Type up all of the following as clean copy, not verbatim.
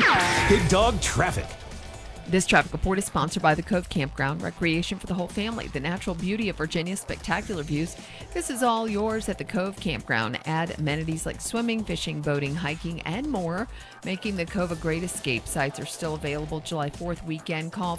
Big Dog Traffic. This traffic report is sponsored by the Cove Campground, recreation for the whole family. The natural beauty of Virginia's spectacular views. This is all yours at the Cove Campground. Add amenities like swimming, fishing, boating, hiking, and more, making the Cove a great escape. Sites are still available July 4th weekend. Call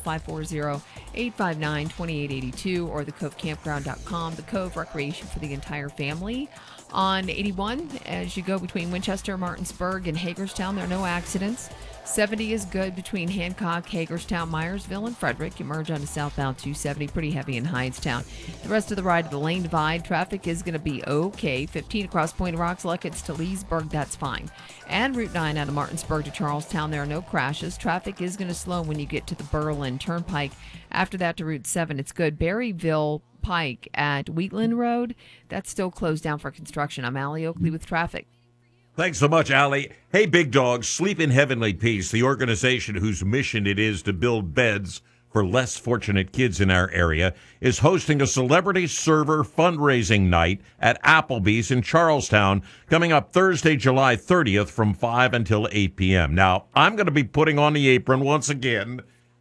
540-859-2882 or thecovecampground.com. The Cove, recreation for the entire family. On 81, as you go between Winchester, Martinsburg, and Hagerstown, there are no accidents. 70 is good between Hancock, Hagerstown, Myersville, and Frederick. You merge onto southbound 270, pretty heavy in Hindstown. The rest of the ride of the lane divide, traffic is going to be okay. 15 across Point of Rocks, Luckett's to Leesburg, that's fine. And Route 9 out of Martinsburg to Charlestown, there are no crashes. Traffic is going to slow when you get to the Berlin Turnpike. After that to Route 7, it's good. Berryville Pike at Wheatland Road, that's still closed down for construction. I'm Allie Oakley with traffic. Thanks so much, Allie. Hey, Big Dog, Sleep in Heavenly Peace, the organization whose mission it is to build beds for less fortunate kids in our area, is hosting a celebrity server fundraising night at Applebee's in Charlestown coming up Thursday, July 30th from 5 until 8 p.m. Now, I'm going to be putting on the apron once again.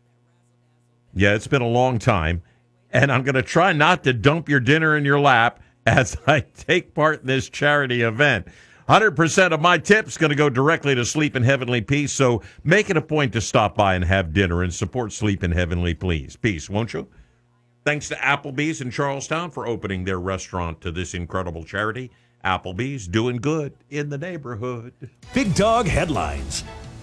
Yeah, it's been a long time. And I'm going to try not to dump your dinner in your lap as I take part in this charity event. 100% of my tips going to go directly to Sleep in Heavenly Peace, so make it a point to stop by and have dinner and support Sleep in Heavenly Peace, won't you? Thanks to Applebee's in Charlestown for opening their restaurant to this incredible charity. Applebee's doing good in the neighborhood. Big Dog Headlines.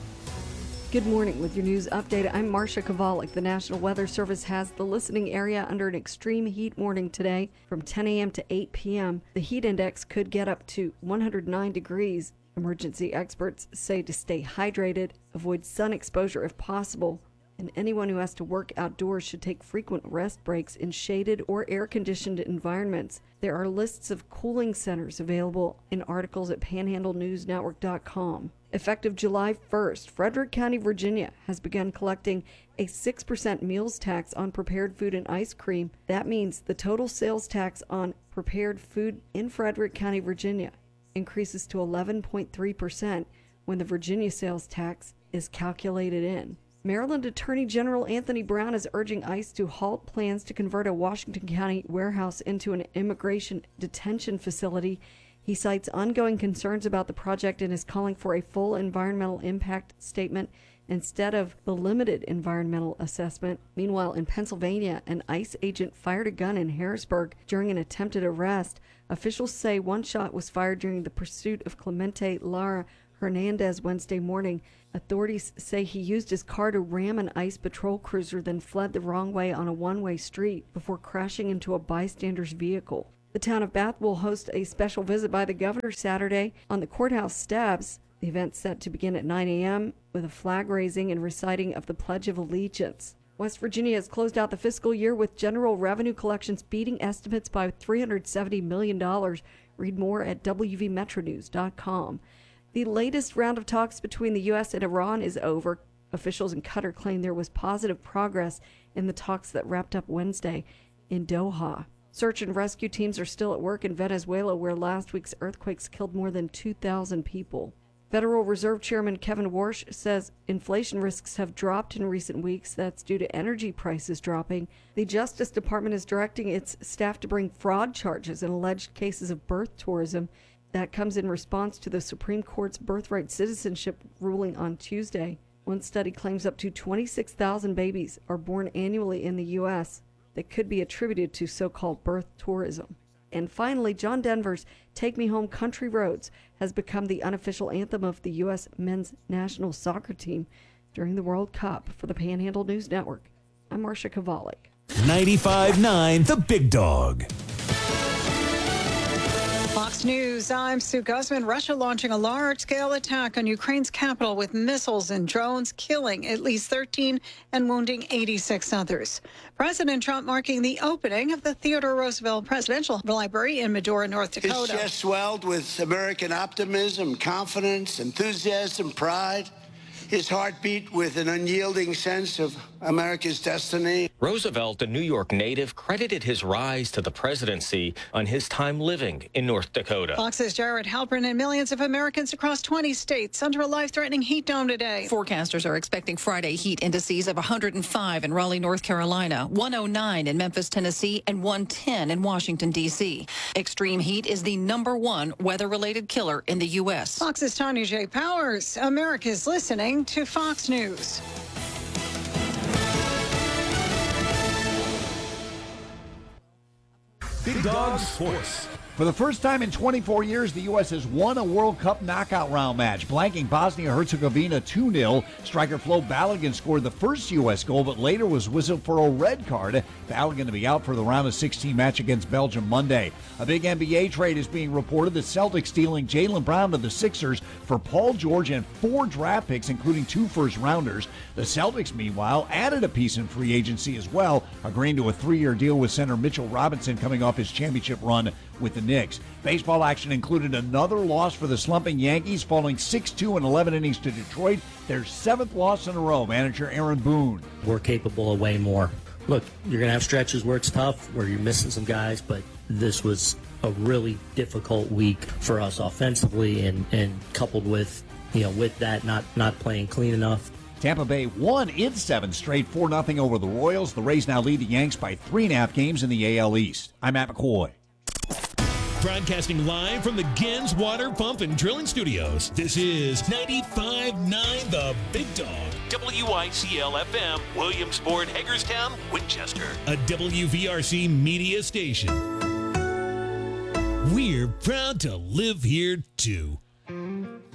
Good morning. With your news update, I'm Marcia Kovalik. The National Weather Service has the listening area under an extreme heat warning today from 10 a.m. to 8 p.m. The heat index could get up to 109 degrees. Emergency experts say to stay hydrated, avoid sun exposure if possible, and anyone who has to work outdoors should take frequent rest breaks in shaded or air-conditioned environments. There are lists of cooling centers available in articles at panhandlenewsnetwork.com. Effective July 1st, Frederick County, Virginia has begun collecting a 6% meals tax on prepared food and ice cream. That means the total sales tax on prepared food in Frederick County, Virginia increases to 11.3% when the Virginia sales tax is calculated in. Maryland Attorney General Anthony Brown is urging ICE to halt plans to convert a Washington County warehouse into an immigration detention facility. He cites ongoing concerns about the project and is calling for a full environmental impact statement instead of the limited environmental assessment. Meanwhile, in Pennsylvania, an ICE agent fired a gun in Harrisburg during an attempted arrest. Officials say one shot was fired during the pursuit of Clemente Lara Hernandez Wednesday morning. Authorities say he used his car to ram an ICE patrol cruiser, then fled the wrong way on a one-way street before crashing into a bystander's vehicle. The town of Bath will host a special visit by the governor Saturday on the courthouse steps. The event's set to begin at 9 a.m. with a flag raising and reciting of the Pledge of Allegiance. West Virginia has closed out the fiscal year with general revenue collections beating estimates by $370 million. Read more at wvmetronews.com. The latest round of talks between the U.S. and Iran is over. Officials in Qatar claim there was positive progress in the talks that wrapped up Wednesday in Doha. Search and rescue teams are still at work in Venezuela, where last week's earthquakes killed more than 2,000 people. Federal Reserve Chairman Kevin Warsh says inflation risks have dropped in recent weeks. That's due to energy prices dropping. The Justice Department is directing its staff to bring fraud charges in alleged cases of birth tourism. That comes in response to the Supreme Court's birthright citizenship ruling on Tuesday. One study claims up to 26,000 babies are born annually in the U.S. that could be attributed to so-called birth tourism. And finally, John Denver's Take Me Home Country Roads has become the unofficial anthem of the U.S. men's national soccer team during the World Cup. For the Panhandle News Network, I'm Marcia Kovalik. 95.9 The Big Dog. Fox News, I'm Sue Guzman. Russia launching a large-scale attack on Ukraine's capital with missiles and drones, killing at least 13 and wounding 86 others. President Trump marking the opening of the Theodore Roosevelt Presidential Library in Medora, North Dakota. His chest swelled with American optimism, confidence, enthusiasm, pride. his heart beat with an unyielding sense of America's destiny. Roosevelt, a New York native, credited his rise to the presidency on his time living in North Dakota. Fox's Jared Halpern and millions of Americans across 20 states under a life-threatening heat dome today. Forecasters are expecting Friday heat indices of 105 in Raleigh, North Carolina, 109 in Memphis, Tennessee, and 110 in Washington, D.C. Extreme heat is the #1 weather-related killer in the U.S. Fox's Tanya J. Powers. America's listening to Fox News. Big Dog Sports. For the first time in 24 years, the U.S. has won a World Cup knockout round match, blanking Bosnia-Herzegovina 2-0. Striker Flo Balogun scored the first U.S. goal, but later was whistled for a red card. Balogun to be out for the round of 16 match against Belgium Monday. A big NBA trade is being reported. The Celtics dealing Jaylen Brown to the Sixers for Paul George and 4 draft picks, including 2 first-rounders. The Celtics, meanwhile, added a piece in free agency as well, agreeing to a 3-year deal with center Mitchell Robinson coming off his championship run with the Knicks. Baseball action included another loss for the slumping Yankees, falling 6-2 in 11 innings to Detroit, their 7th loss in a row. Manager Aaron Boone. We're capable of way more. Look, you're going to have stretches where it's tough, where you're missing some guys, but this was a really difficult week for us offensively, and coupled with, with that not playing clean enough. Tampa Bay won its 7th straight 4-0 over the Royals. The Rays now lead the Yanks by 3.5 games in the AL East. I'm Matt McCoy. Broadcasting live from the Gens Water Pump and Drilling Studios. This is 95.9 The Big Dog. WICL-FM, Williamsport, Hagerstown, Winchester. A WVRC media station. We're proud to live here, too.